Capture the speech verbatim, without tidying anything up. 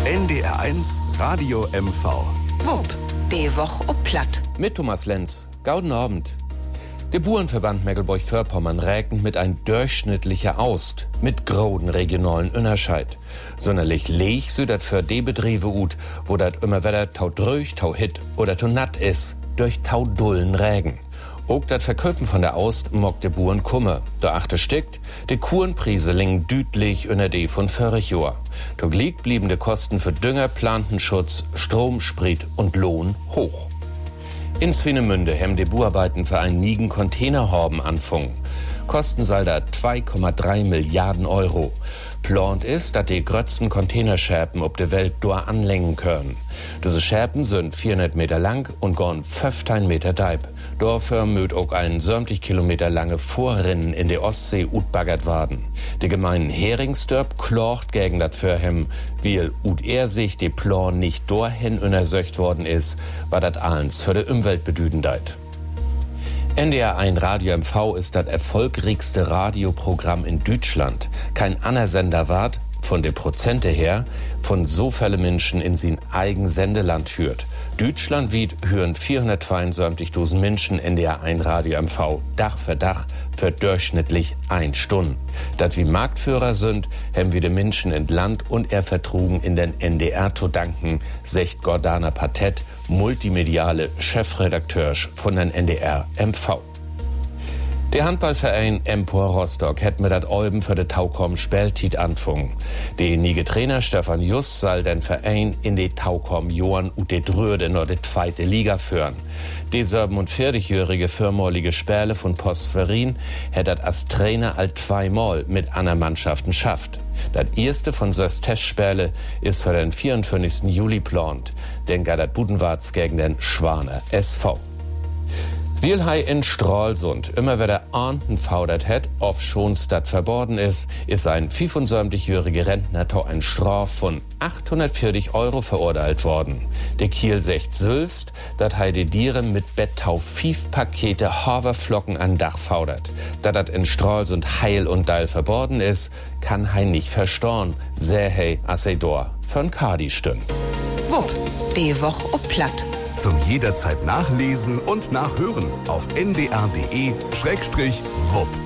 N D R eins Radio M V. Wupp, die Woche ob Platt. Mit Thomas Lenz. Gauden Abend. Der Bauernverband Mecklenburg-Vorpommern räknet mit ein durchschnittlicher Aust, mit großen regionalen Unterscheid. Sonderlich leg so dat für die Betriebe ut, wo dat immer wieder tau dröch, tau hit oder tau natt is, durch tau dullen Regen. Auch das Verköpen von der Aust mag de Buren kummer. Der achte stickt, de Kurenprise lingen dütlich unter die von voriges Jahr. Doch liegt blieben de Kosten für Dünger, Plantenschutz, Strom, Sprit und Lohn hoch. In Swinemünde haben die Buarbeiten für einen nigen Containerhorben anfangen. Kosten soll da zwei Komma drei Milliarden Euro. Plant ist, dass die grötzten Containerscherpen ob der Welt dort anlängen können. Diese Scherpen sind vierhundert Meter lang und gehen fünfzehn Meter deib. Dafür mögt auch ein siebzig Kilometer lange Vorrinnen in die Ostsee utbaggert werden. Die gemeinen Heringsdörp klocht gegen das Fürhem, weil ut er sich die Plan nicht dorthin untersöcht worden ist, war das allens für die Umwelt bedüdendeit. N D R eins Radio M V ist das erfolgreichste Radioprogramm in Deutschland. Kein anderer Sender ward, von den Prozente her, von so viele Menschen in sein eigen Sendeland hört. Deutschlandweit hören vierhundertzweiundsiebzigtausend Menschen N D R eins Radio M V Dach für Dach für durchschnittlich ein Stunde. Dat wie Marktführer sind, haben wir den Menschen in Land und er vertrugen in den N D R zu danken, sagt Gordana Patet, multimediale Chefredakteur von den N D R M V. Der Handballverein Empor Rostock hat mit dat Euben für de Taukom Spieltit anfangen. Der nige Trainer Stefan Just soll den Verein in de Taukom Johann und de Dröde noch de zweite Liga führen. Die siebenundvierzigjährige firmalige Sperle von Postverin hat dat als Trainer all zweimal mit anderen Mannschaften schafft. Das erste von sechs Testspiele ist für den vierundzwanzigsten Juli geplant. Den geht dat Budenwarts gegen den Schwaner S V. Weil hei in Stralsund immer wieder Ahnden faudert hat, auf schon's dat verborgen ist, ist ein fünfundsiebzigjähriger Rentner tau ein Straf von achthundertvierzig Euro verurteilt worden. Der Kiel secht sülfst, dat hei die Diere mit Betttau fünf Pakete Haferflocken an Dach faudert. Da dat in Stralsund heil und deil verborgen ist, kann hei nicht verstorn, säh hei Assedor von Kadi stün. Wupp, die Woche ob Platt. Zum jederzeit nachlesen und nachhören auf n d r punkt d e Schrägstrich wupp.